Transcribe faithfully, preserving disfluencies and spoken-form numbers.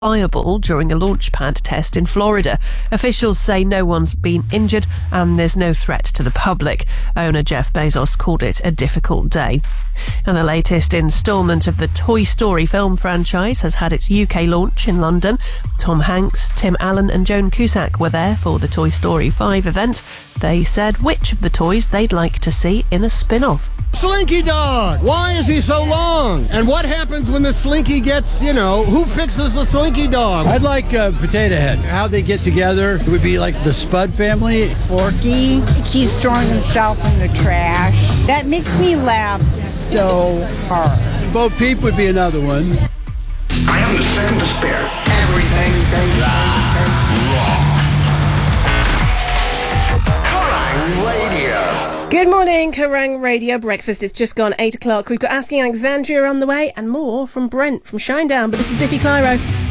viable during a launchpad test in Florida. Officials say no one's been injured and there's no threat to the public. Owner Jeff Bezos called it a difficult day. And the latest instalment of the Toy Story film franchise has had its U K launch in London. Tom Hanks, Tim Allen and Joan Cusack were there for the Toy Story five event. They said which of the toys they'd like to see in a spin-off. Slinky Dog! Why is he so long? And what happens when the Slinky gets, you know, who fixes the Slinky Dog? I'd like uh, Potato Head. How they get together, it would be like the Spud family. Forky, he keeps throwing himself in the trash. That makes me laugh so hard. Bo Peep would be another one. I am the second to spare. Everything that rocks. Kerrang Radio. Good morning, Kerrang Radio. Breakfast is just gone eight o'clock. We've got Asking Alexandria on the way and more from Brent from Shinedown. But this is Biffy Clyro.